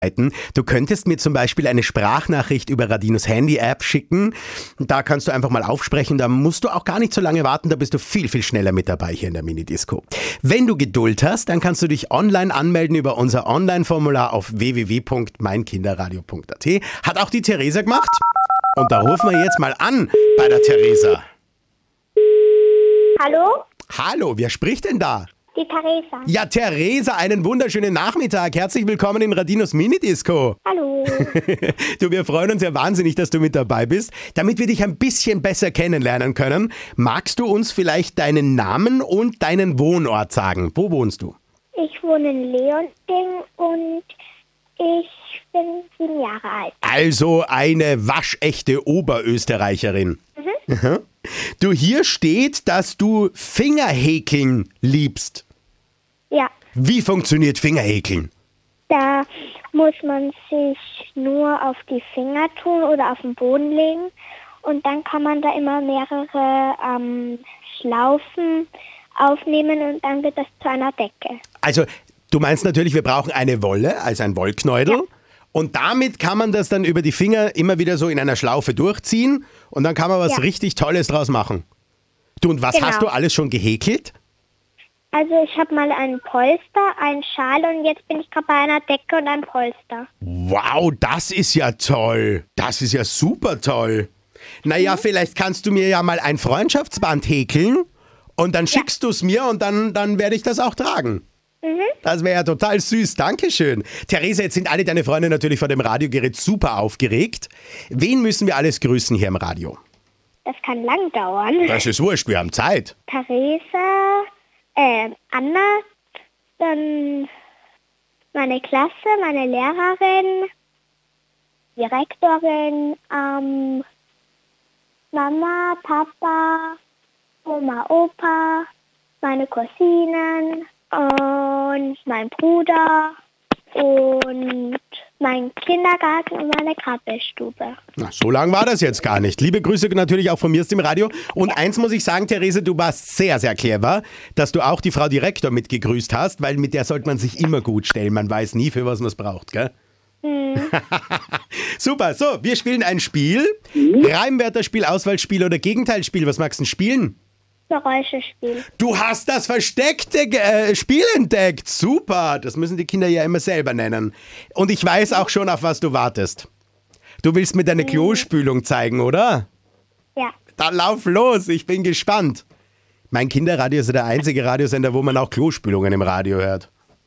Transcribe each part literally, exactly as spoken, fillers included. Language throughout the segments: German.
Du könntest mir zum Beispiel eine Sprachnachricht über Radinos Handy-App schicken. Da kannst du einfach mal aufsprechen, da musst du auch gar nicht so lange warten, da bist du viel, viel schneller mit dabei hier in der Minidisco. Wenn du Geduld hast, dann kannst du dich online anmelden über unser Online-Formular auf w w w punkt mein kinderradio punkt a t. Hat auch die Theresa gemacht. Und da rufen wir jetzt mal an bei der Theresa. Hallo? Hallo, wer spricht denn da? Die Theresa. Ja, Theresa, einen wunderschönen Nachmittag. Herzlich willkommen in Radinos Minidisco. Hallo. Du, wir freuen uns ja wahnsinnig, dass du mit dabei bist. Damit wir dich ein bisschen besser kennenlernen können, magst du uns vielleicht deinen Namen und deinen Wohnort sagen? Wo wohnst du? Ich wohne in Leonding und ich bin sieben Jahre alt. Also eine waschechte Oberösterreicherin. Mhm. Du, hier steht, dass du Fingerhäkeln liebst. Ja, Wie funktioniert Fingerhäkeln? da muss man sich nur auf die Finger tun oder auf den Boden legen und dann kann man da immer mehrere ähm, Schlaufen aufnehmen und dann wird das zu einer Decke. Also, du meinst natürlich, wir brauchen eine Wolle, also ein Wollknäudel. Ja. Und damit kann man das dann über die Finger immer wieder so in einer Schlaufe durchziehen und dann kann man was Ja. richtig Tolles draus machen. Du, und was Genau. hast du alles schon gehäkelt? Also ich habe mal einen Polster, einen Schal und jetzt bin ich gerade bei einer Decke und einem Polster. Wow, das ist ja toll. Das ist ja super toll. Naja, vielleicht kannst du mir ja mal ein Freundschaftsband häkeln und dann schickst du es mir und dann, dann werde ich das auch tragen. Mhm. Das wäre ja total süß. Dankeschön. Theresa, jetzt sind alle deine Freunde natürlich vor dem Radiogerät super aufgeregt. Wen müssen wir alles grüßen hier im Radio? Das kann lang dauern. Das ist wurscht, wir haben Zeit. Theresa, äh, Anna, dann meine Klasse, meine Lehrerin, Direktorin, ähm, Mama, Papa, Oma, Opa, meine Cousinen und mein Bruder und mein Kindergarten und meine Krabbelstube. Na, so lang war das jetzt gar nicht. Liebe Grüße natürlich auch von mir aus dem Radio. Und eins muss ich sagen, Theresa, du warst sehr, sehr clever, dass du auch die Frau Direktor mitgegrüßt hast, weil mit der sollte man sich immer gut stellen. Man weiß nie, für was man es braucht, gell? Hm. Super, so, wir spielen ein Spiel. Reimwörterspiel, Auswahlspiel oder Gegenteilspiel. Was magst du denn spielen? Geräuschespiel. Du hast das versteckte äh, Spiel entdeckt. Super, das müssen die Kinder ja immer selber nennen. Und ich weiß auch schon, auf was du wartest. Du willst mir deine Klospülung zeigen, oder? Ja. Dann lauf los, ich bin gespannt. Mein Kinderradio ist ja der einzige Radiosender, wo man auch Klospülungen im Radio hört.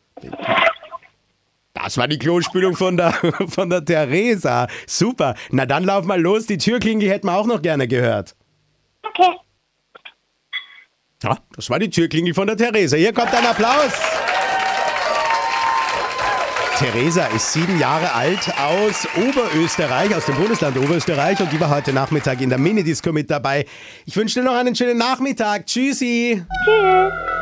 Das war die Klospülung von der, von der Theresa. Super. Na dann lauf mal los, die Türklingel hätten wir auch noch gerne gehört. Okay. Ja, das war die Türklingel von der Theresa. Hier kommt ein Applaus. Theresa ist sieben Jahre alt aus Oberösterreich, aus dem Bundesland Oberösterreich und die war heute Nachmittag in der Minidisco mit dabei. Ich wünsche dir noch einen schönen Nachmittag. Tschüssi. Tschüss.